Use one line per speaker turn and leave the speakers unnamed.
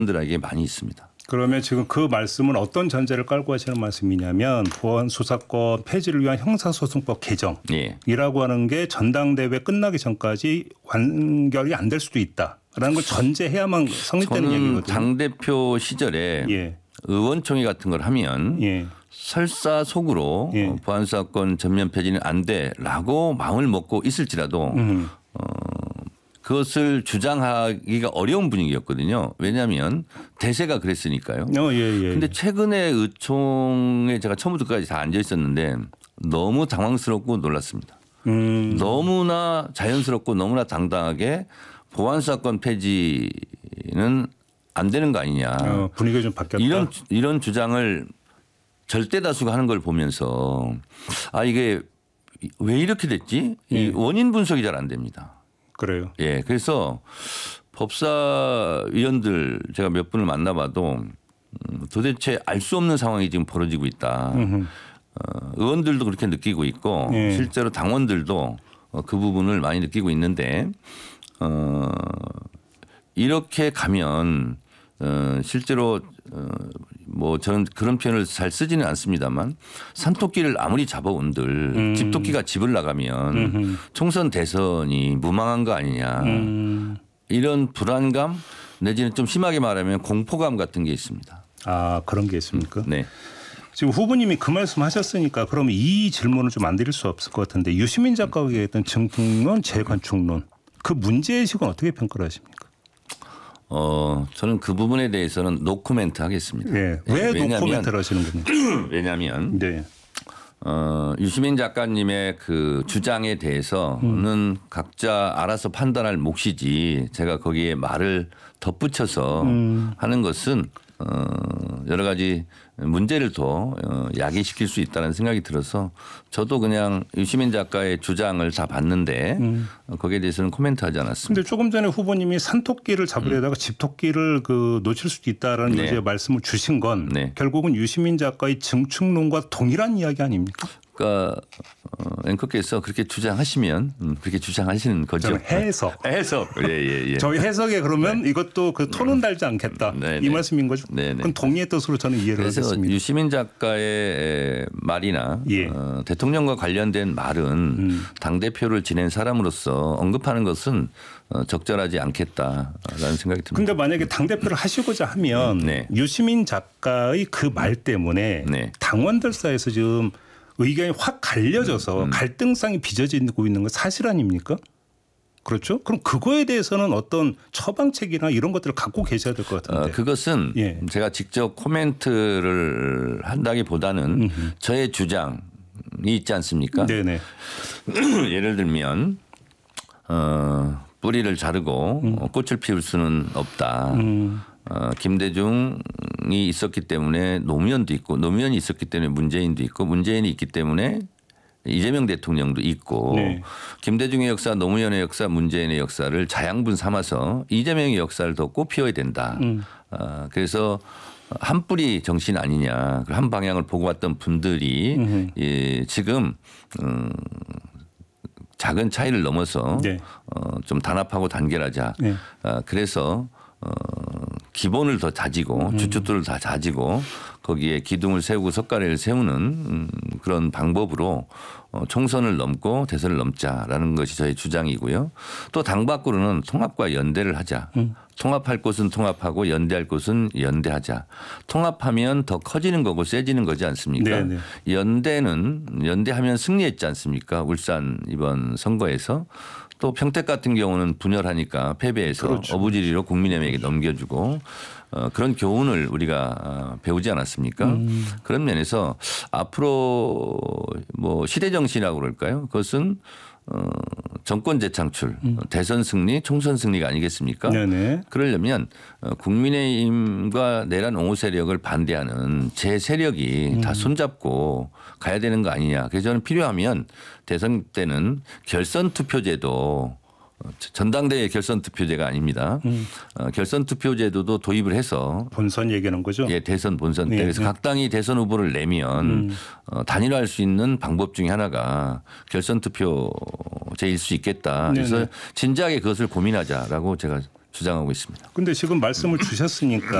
들에게 많이 있습니다.
그러면 지금 그 말씀은 어떤 전제를 깔고 하시는 말씀이냐면 보안 수사권 폐지를 위한 형사소송법 개정이라고 하는 게 전당대회 끝나기 전까지 완결이 안 될 수도 있다라는 걸 전제해야만 성립되는 얘기거든요.
당대표 시절에
예.
의원총회 같은 걸 하면
예.
설사 속으로
예.
보안수사권 전면 폐지는 안 돼라고 마음을 먹고 있을지라도 그것을 주장하기가 어려운 분위기였거든요. 왜냐하면 대세가 그랬으니까요. 그런데 최근에 의총에 제가 처음부터까지 다 앉아 있었는데 너무 당황스럽고 놀랐습니다. 너무나 자연스럽고 너무나 당당하게 보안수사권 폐지는 안 되는 거 아니냐.
분위기가 좀 바뀌었다.
이런 주장을 절대 다수가 하는 걸 보면서 아 이게 왜 이렇게 됐지? 이 원인 분석이 잘 안 됩니다.
그래요.
예, 그래서 법사위원들 제가 몇 분을 만나봐도 도대체 알 수 없는 상황이 지금 벌어지고 있다. 의원들도 그렇게 느끼고 있고 실제로 당원들도 그 부분을 많이 느끼고 있는데 이렇게 가면 실제로 뭐 저는 그런 표현을 잘 쓰지는 않습니다만 산토끼를 아무리 잡아온들 집토끼가 집을 나가면 총선 대선이 무망한 거 아니냐 이런 불안감 내지는 좀 심하게 말하면 공포감 같은 게 있습니다.
아 그런 게 있습니까?
네.
지금 후보님이 그 말씀하셨으니까 그러면 이 질문을 좀 안 드릴 수 없을 것 같은데 유시민 작가가 얘기했던 증폭론, 재건축론 그 문제의식은 어떻게 평가를 하십니까?
저는 그 부분에 대해서는 노코멘트 하겠습니다.
네. 왜 노코멘트를 하시는 겁니까?
왜냐하면 유시민 작가님의 그 주장에 대해서는 각자 알아서 판단할 몫이지 제가 거기에 말을 덧붙여서 하는 것은 여러 가지 문제를 더 야기시킬 수 있다는 생각이 들어서 저도 그냥 유시민 작가의 주장을 다 봤는데 거기에 대해서는 코멘트하지 않았습니다.
그런데 조금 전에 후보님이 산토끼를 잡으려다가 집토끼를 놓칠 수도 있다라는 요지의 말씀을 주신 건 결국은 유시민 작가의 증축론과 동일한 이야기 아닙니까?
그러니까 앵커께서 그렇게 주장하시면 그렇게 주장하시는 거죠.
해석.
예.
저희 해석에 그러면 이것도 그 톤은 달지 않겠다. 이 말씀인 거죠. 그건 동의의 뜻으로 저는 이해를 하겠습니다.
그래서 유시민 작가의 말이나 대통령과 관련된 말은 당대표를 지낸 사람으로서 언급하는 것은 적절하지 않겠다라는 생각이 듭니다.
그런데 만약에 당대표를 하시고자 하면 유시민 작가의 그 말 때문에 당원들 사이에서 지금 의견이 확 갈려져서 갈등상이 빚어지고 있는 건 사실 아닙니까? 그렇죠? 그럼 그거에 대해서는 어떤 처방책이나 이런 것들을 갖고 계셔야 될 것 같은데.
그것은 제가 직접 코멘트를 한다기보다는 저의 주장이 있지 않습니까?
네네.
예를 들면 뿌리를 자르고 꽃을 피울 수는 없다. 김대중이 있었기 때문에 노무현도 있고 노무현이 있었기 때문에 문재인도 있고 문재인이 있기 때문에 이재명 대통령도 있고 김대중의 역사, 노무현의 역사, 문재인의 역사를 자양분 삼아서 이재명의 역사를 더 꽃피워야 된다. 그래서 한 뿌리 정신 아니냐. 한 방향을 보고 왔던 분들이 지금 작은 차이를 넘어서 좀 단합하고 단결하자. 그래서 기본을 더 다지고 주춧돌을 다 다지고 거기에 기둥을 세우고 석가래를 세우는 그런 방법으로 총선을 넘고 대선을 넘자라는 것이 저의 주장이고요. 또 당 밖으로는 통합과 연대를 하자. 통합할 곳은 통합하고 연대할 곳은 연대하자. 통합하면 더 커지는 거고 세지는 거지 않습니까? 연대하면 승리했지 않습니까? 울산 이번 선거에서. 또 평택 같은 경우는 분열하니까 패배해서 어부지리로 국민의힘에게 넘겨주고 그런 교훈을 우리가 배우지 않았습니까? 그런 면에서 앞으로 뭐 시대 정신이라고 그럴까요? 그것은 정권 재창출, 대선 승리, 총선 승리가 아니겠습니까? 그러려면 국민의힘과 내란 옹호 세력을 반대하는 제 세력이 다 손잡고 가야 되는 거 아니냐. 그래서 저는 필요하면 대선 때는 결선 투표제도 전당대회 결선 투표제가 아닙니다. 결선 투표제도도 도입을 해서
본선 얘기하는 거죠?
대선 본선 때. 그래서 각 당이 대선 후보를 내면 단일화할 수 있는 방법 중에 하나가 결선 투표제일 수 있겠다. 그래서 진지하게 그것을 고민하자라고 제가 주장하고 있습니다.
근데 지금 말씀을 주셨으니까